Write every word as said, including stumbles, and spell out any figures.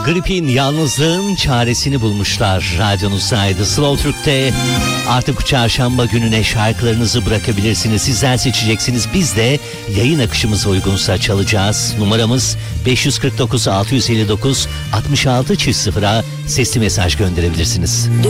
Gripin, yalnızlığın çaresini bulmuşlar radyonuzdaydı. Slow Türk'te artık bu çarşamba gününe şarkılarınızı bırakabilirsiniz. Sizler seçeceksiniz. Biz de yayın akışımıza uygunsa çalacağız. Numaramız beş yüz kırk dokuz altı yüz elli dokuz altmış altı sıfıra sesli mesaj gönderebilirsiniz.